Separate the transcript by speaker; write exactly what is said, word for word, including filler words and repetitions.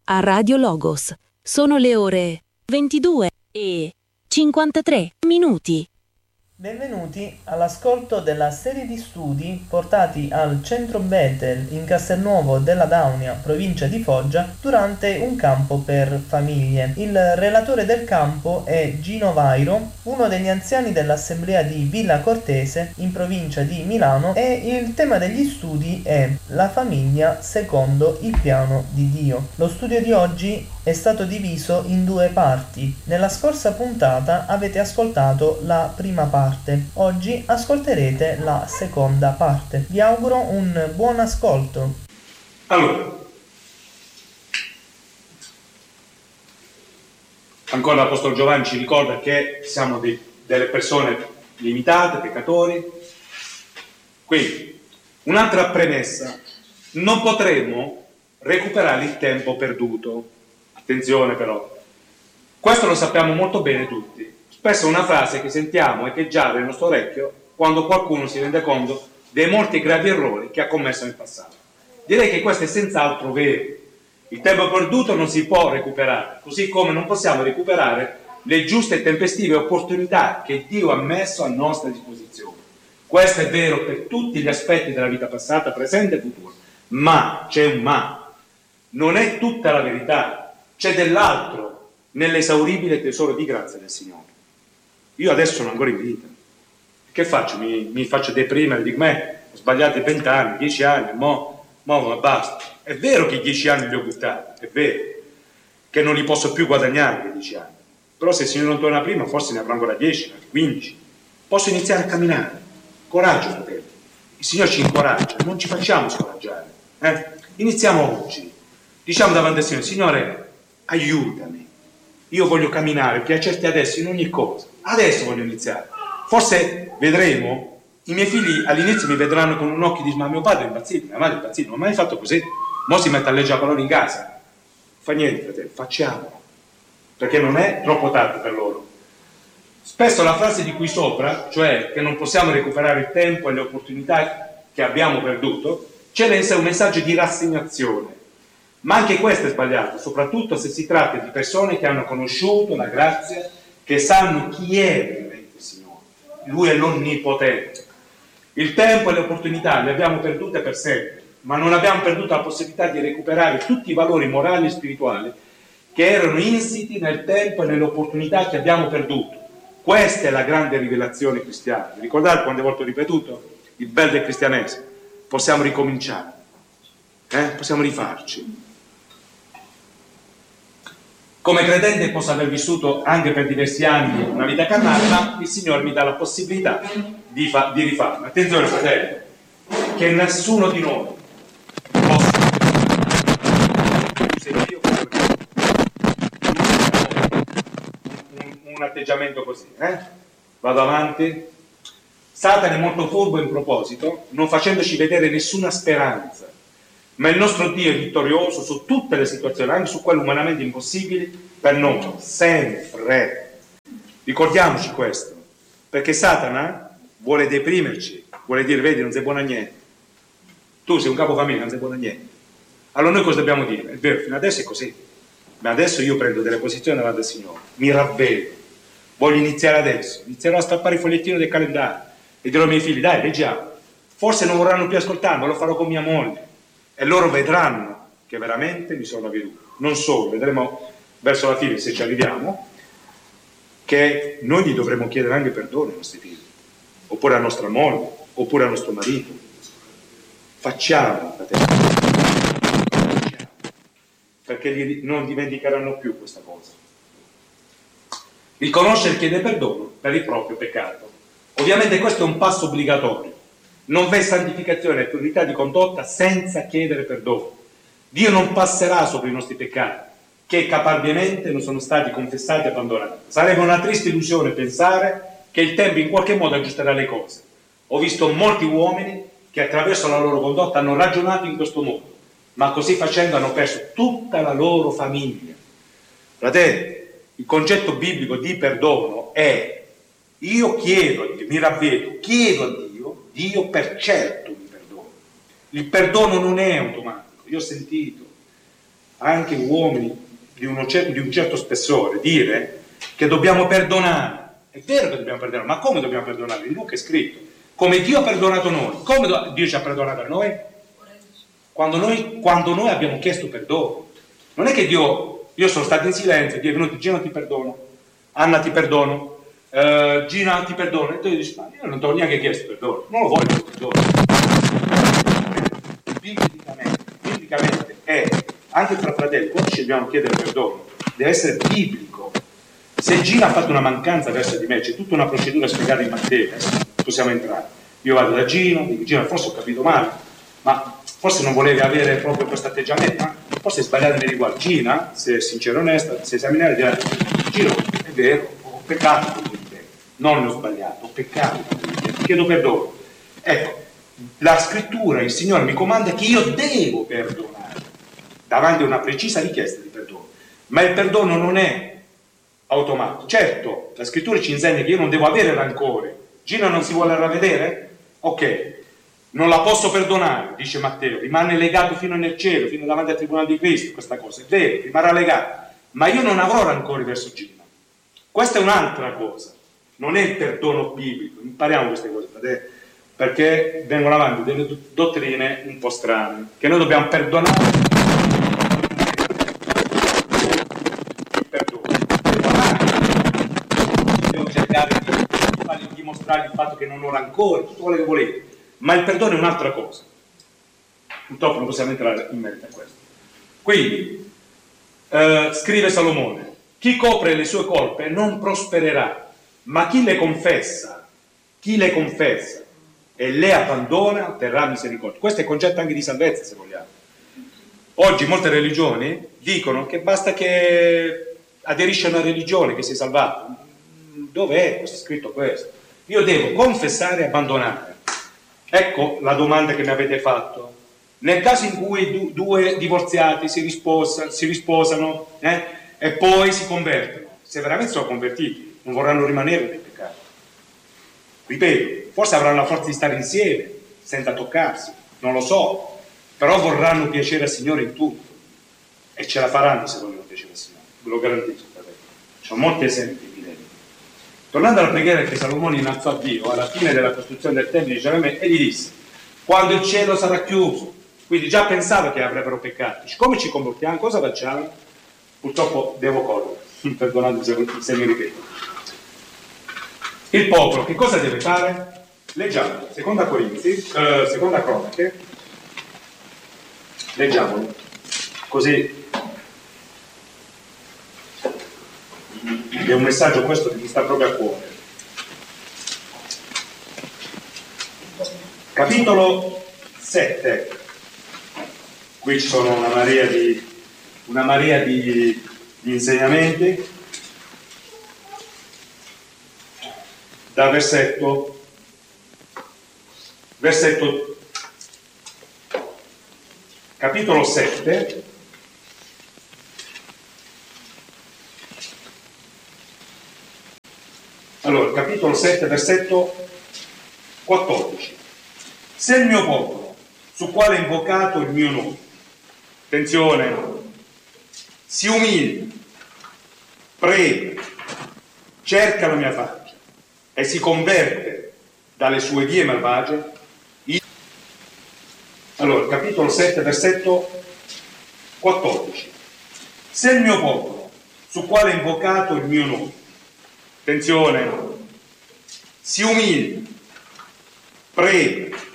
Speaker 1: a Radio Logos. Sono le ore ventidue e cinquantatré minuti.
Speaker 2: Benvenuti all'ascolto della serie di studi portati al Centro Bethel in Castelnuovo della Daunia, provincia di Foggia, durante un campo per famiglie. Il relatore del campo è Gino Vairo, uno degli anziani dell'assemblea di Villa Cortese in provincia di Milano, e il tema degli studi è la famiglia secondo il piano di Dio. Lo studio di oggi è stato diviso in due parti. Nella scorsa puntata avete ascoltato la prima parte, oggi ascolterete la seconda parte. Vi auguro un buon ascolto.
Speaker 3: Allora, ancora l'Apostolo Giovanni ci ricorda che siamo dei, delle persone limitate, peccatori. Quindi, un'altra premessa: non potremo recuperare il tempo perduto. Attenzione però, questo lo sappiamo molto bene tutti. Spesso è una frase che sentiamo echeggiare nel nostro orecchio quando qualcuno si rende conto dei molti gravi errori che ha commesso nel passato. Direi che questo è senz'altro vero. Il tempo perduto non si può recuperare, così come non possiamo recuperare le giuste e tempestive opportunità che Dio ha messo a nostra disposizione. Questo è vero per tutti gli aspetti della vita passata, presente e futura. Ma, c'è un ma, non è tutta la verità. C'è dell'altro nell'esauribile tesoro di grazia del Signore. Io adesso sono ancora in vita. Che faccio? Mi, mi faccio deprimere, dico, me, ho sbagliato i vent'anni, dieci anni, mo, mo, ma basta. È vero che i dieci anni li ho buttati, è vero che non li posso più guadagnare quei dieci anni. Però se il Signore non torna prima, forse ne avrò ancora dieci, quindici. Posso iniziare a camminare. Coraggio, fratelli. Il Signore ci incoraggia, non ci facciamo scoraggiare. Eh? Iniziamo oggi. Diciamo davanti al Signore, Signore, aiutami, io voglio camminare, piacerti adesso in ogni cosa, adesso voglio iniziare. Forse vedremo, i miei figli all'inizio mi vedranno con un occhio di ma mio padre è impazzito, mia madre è impazzita, non ho mai fatto così, mo si mette a leggere parole in casa. Fa niente, fratello, facciamolo, perché non è troppo tardi per loro. Spesso la frase di qui sopra, cioè che non possiamo recuperare il tempo e le opportunità che abbiamo perduto, c'è in sé un messaggio di rassegnazione. Ma anche questo è sbagliato, soprattutto se si tratta di persone che hanno conosciuto la grazia, che sanno chi è veramente il Signore. Lui è l'Onnipotente. Il tempo e le opportunità le abbiamo perdute per sempre, ma non abbiamo perduto la possibilità di recuperare tutti i valori morali e spirituali che erano insiti nel tempo e nelle opportunità che abbiamo perduto. Questa è la grande rivelazione cristiana. Vi ricordate quante volte ho ripetuto? Il bel del cristianesimo. Possiamo ricominciare, eh? Possiamo rifarci. Come credente posso aver vissuto anche per diversi anni una vita carnale, ma il Signore mi dà la possibilità di, fa- di rifarmi. Attenzione, fratello, che nessuno di noi possa se io un, un atteggiamento così, eh? Vado avanti. Satana è molto furbo in proposito, non facendoci vedere nessuna speranza. Ma il nostro Dio è vittorioso su tutte le situazioni, anche su quelle umanamente impossibili per noi, sempre. Ricordiamoci questo, perché Satana vuole deprimerci, vuole dire, vedi, non sei buono a niente. Tu sei un capofamiglia, non sei buono a niente. Allora noi cosa dobbiamo dire? È vero, fino adesso è così, ma adesso io prendo delle posizioni davanti al Signore, mi ravvedo, voglio iniziare adesso, inizierò a stappare il fogliettino del calendario e dirò ai miei figli, dai, leggiamo. Forse non vorranno più ascoltare, ma lo farò con mia moglie. E loro vedranno che veramente mi sono avveduto. Non solo, vedremo verso la fine, se ci arriviamo, che noi gli dovremo chiedere anche perdono ai nostri figli, oppure a nostra moglie, oppure al nostro marito. Facciamo, fratelli, perché gli non dimenticheranno più questa cosa. Riconoscere e chiedere perdono per il proprio peccato. Ovviamente questo è un passo obbligatorio. Non v'è santificazione e purità di condotta senza chiedere perdono. Dio non passerà sopra i nostri peccati, che caparbiamente non sono stati confessati e abbandonati. Sarebbe una triste illusione pensare che il tempo in qualche modo aggiusterà le cose. Ho visto molti uomini che attraverso la loro condotta hanno ragionato in questo modo, ma così facendo hanno perso tutta la loro famiglia. Fratelli, il concetto biblico di perdono è: io chiedo a Dio, mi ravvedo, chiedo a Dio, Dio per certo mi perdona. Il perdono non è automatico. Io ho sentito anche uomini di, uno cer- di un certo spessore, dire che dobbiamo perdonare. È vero che dobbiamo perdonare, ma come dobbiamo perdonare? In Luca è scritto, come Dio ha perdonato noi. Come do- Dio ci ha perdonato a noi? Quando noi, quando noi abbiamo chiesto perdono. Non è che Dio, io sono stato in silenzio, Dio è venuto, Gino ti perdono, Anna ti perdono, uh, Gina ti perdono, e tu dici, ma io non ti ho neanche chiesto perdono, non lo voglio perdono. Biblicamente, biblicamente è, anche tra fratelli, quando ci dobbiamo chiedere perdono, deve essere biblico. Se Gina ha fatto una mancanza verso di me, c'è tutta una procedura spiegata in Matteo, possiamo entrare. Io vado da Gino, dico, Gino, forse ho capito male, ma forse non volevi avere proprio questo atteggiamento, ma forse è sbagliato nei riguardi. Gina, se è sincera e onesta, se esaminare, dirà, Gino, è vero, ho peccato con te, non ne ho sbagliato, ho peccato con te, ti chiedo perdono. Ecco, la scrittura, il Signore mi comanda che io devo perdonare, davanti a una precisa richiesta di perdono. Ma il perdono non è automatico. Certo, la scrittura ci insegna che io non devo avere rancore. Gina non si vuole ravvedere? Ok, non la posso perdonare, dice Matteo, rimane legato fino nel cielo, fino davanti al tribunale di Cristo, questa cosa è vero, rimarrà legato, ma io non avrò rancore verso Gina. Questa è un'altra cosa, non è il perdono biblico. Impariamo queste cose, fratelli, perché vengono avanti delle dottrine un po' strane, che noi dobbiamo perdonare il perdono. Devo cercare di, di dimostrare il fatto che non ho rancore, tutto quello che volete. Ma il perdono è un'altra cosa. Purtroppo non possiamo entrare in merito a questo. Quindi, eh, scrive Salomone, chi copre le sue colpe non prospererà, ma chi le confessa, chi le confessa e le abbandona otterrà misericordia. Questo è il concetto anche di salvezza, se vogliamo. Oggi molte religioni dicono che basta che aderisci a una religione che sei salvato. Dov'è questo scritto questo? Io devo confessare e abbandonare. Ecco la domanda che mi avete fatto. Nel caso in cui du- due divorziati si, risposa, si risposano eh, e poi si convertono, se veramente sono convertiti, non vorranno rimanere nel peccato. Ripeto, forse avranno la forza di stare insieme, senza toccarsi, non lo so, però vorranno piacere al Signore in tutto. E ce la faranno se vogliono piacere al Signore, ve lo garantisco. Ci sono molti esempi. Tornando alla preghiera che Salomone innalzò a Dio alla fine della costruzione del Tempio di Gerusalemme, e gli disse, quando il cielo sarà chiuso, quindi già pensava che avrebbero peccato, come ci comportiamo, cosa facciamo? Purtroppo devo correre, perdonate se mi ripeto. Il popolo che cosa deve fare? Leggiamo, seconda Corinzi, eh, seconda Cronache, leggiamolo, così è un messaggio questo che mi sta proprio a cuore. Capitolo sette. Qui ci sono una marea di, una marea di, di insegnamenti. Da versetto, versetto, capitolo sette. Allora, capitolo sette, versetto quattordici. Se il mio popolo, su quale è invocato il mio nome, attenzione, si umilia, prega, cerca la mia faccia e si converte dalle sue vie malvagie, io... Allora, capitolo sette, versetto quattordici. Se il mio popolo, su quale è invocato il mio nome, attenzione, si umilia, prega,